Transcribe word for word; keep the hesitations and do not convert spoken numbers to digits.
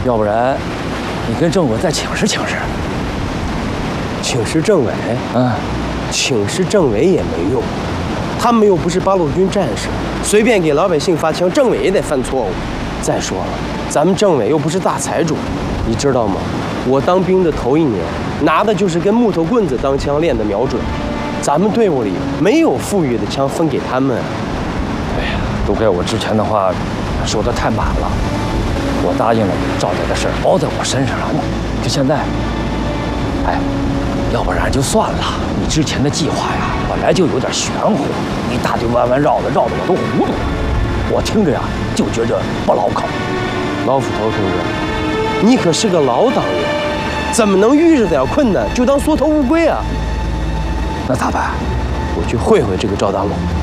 要不然你跟政委再请示请示。 请示政委？ 嗯， 请示政委也没用，他们又不是八路军战士，随便给老百姓发枪，政委也得犯错误。再说了，咱们政委又不是大财主，你知道吗？我当兵的头一年，拿的就是跟木头棍子当枪练的瞄准。咱们队伍里没有富裕的枪分给他们。 哎呀，都怪我之前的话说的太满了。我答应了赵家的事儿包在我身上了，就现在，哎，要不然就算了。你之前的计划呀，本来就有点玄乎，一大堆弯弯绕的，绕得我都糊涂了。我听着呀，就觉着不牢靠。 老斧头同志，你可是个老党员，怎么能遇着点困难就当缩头乌龟啊？ 那咋办？ 我去会会这个赵大龙。